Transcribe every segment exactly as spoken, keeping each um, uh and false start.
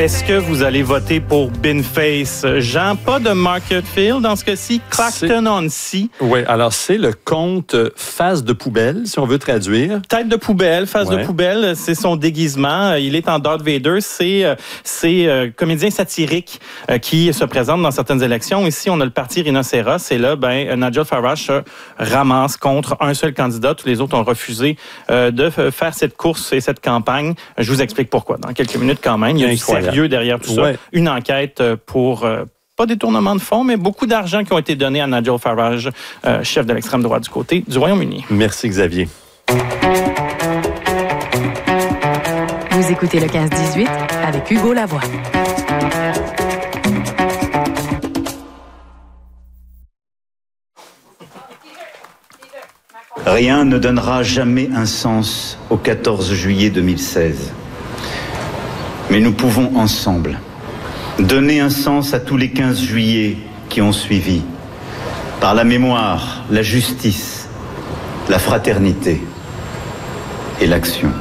Est-ce que vous allez voter pour Binface? Jean, pas de Marketfield dans ce cas-ci, Clacton-on-Sea. Oui, alors c'est le conte face de poubelle, si on veut traduire. Tête de poubelle, face ouais. de poubelle, c'est son déguisement. Il est en Darth Vader. C'est c'est euh, comédien satirique euh, qui se présente dans certaines élections. Ici, on a le parti Rhinocéros. Et là, ben, Nigel Farage se ramasse contre un seul candidat. Tous les autres ont refusé euh, de faire cette course et cette campagne. Je vous explique pourquoi dans quelques minutes quand même. Il y a du sérieux derrière tout ça. Ouais. Une enquête pour... Euh, pas détournement de fonds, mais beaucoup d'argent qui ont été donnés à Nigel Farage, euh, chef de l'extrême droite du côté du Royaume-Uni. Merci Xavier. Vous écoutez le quinze dix-huit avec Hugo Lavoie. Rien ne donnera jamais un sens au quatorze juillet deux mille seize. Mais nous pouvons ensemble donner un sens à tous les quinze juillet qui ont suivi, par la mémoire, la justice, la fraternité et l'action.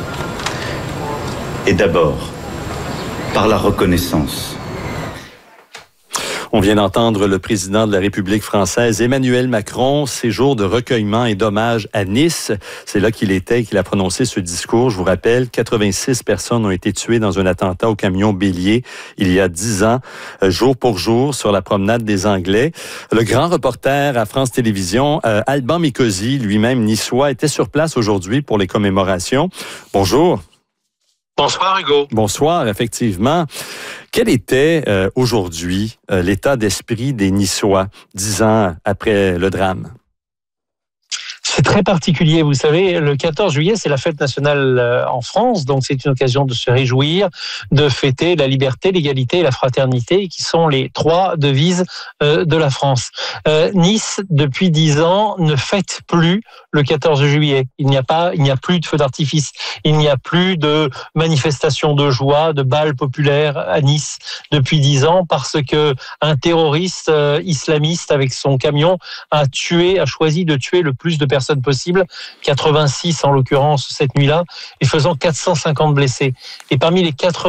Et d'abord, par la reconnaissance. On vient d'entendre le président de la République française, Emmanuel Macron, séjour de recueillement et d'hommage à Nice. C'est là qu'il était et qu'il a prononcé ce discours. Je vous rappelle, quatre-vingt-six personnes ont été tuées dans un attentat au camion Bélier il y a dix ans, jour pour jour, sur la promenade des Anglais. Le grand reporter à France Télévisions, euh, Alban Mikosi, lui-même niçois, était sur place aujourd'hui pour les commémorations. Bonjour. Bonsoir, Hugo. Bonsoir, effectivement. Quel était euh, aujourd'hui euh, l'état d'esprit des Niçois, dix ans après le drame? C'est très particulier. Vous savez, le quatorze juillet, c'est la fête nationale en France, donc c'est une occasion de se réjouir, de fêter la liberté, l'égalité et la fraternité, qui sont les trois devises euh, de la France. Euh, Nice, depuis dix ans, ne fête plus le quatorze juillet. Il n'y a pas, il n'y a plus de feux d'artifice, il n'y a plus de manifestations de joie, de bals populaires à Nice depuis dix ans, parce que un terroriste euh, islamiste avec son camion a tué, a choisi de tuer le plus de personnes possible, quatre-vingt-six en l'occurrence cette nuit-là, et faisant quatre cent cinquante blessés. Et parmi les quatre